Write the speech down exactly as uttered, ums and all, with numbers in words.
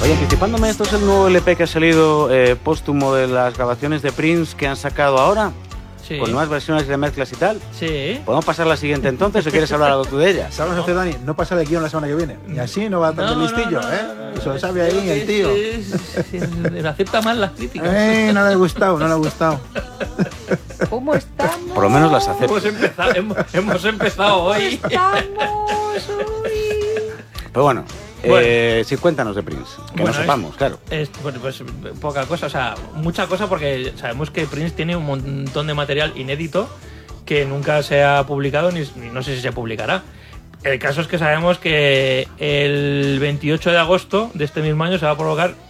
Oye, anticipándome, ¿esto es el nuevo L P que ha salido eh, póstumo de las grabaciones de Prince que han sacado ahora? Sí. Con nuevas versiones de mezclas y tal. Sí. ¿Podemos pasar a la siguiente entonces o quieres hablar algo tú de ella? ¿Sabes lo que hace Dani? No pasa de guión la semana que viene. Y así no va tan No, listillo, no, no, ¿eh? no, no, no, Eso lo no, sabe ahí creo el que tío. es- es- es- acepta mal las críticas. Eh, no le ha gustado, no le ha gustado. ¿Cómo estamos? Por lo menos las acepto. Hemos empezado, hemos, hemos empezado hoy. Estamos, uy. Pero bueno, Bueno. eh, sí, cuéntanos de Prince. Que Bueno, no es- sepamos, claro. Es, bueno, pues poca cosa, o sea, mucha cosa porque sabemos que Prince tiene un montón de material inédito que nunca se ha publicado ni, ni no sé si se publicará. El caso es que sabemos que el veintiocho de agosto de este mismo año se va a provocar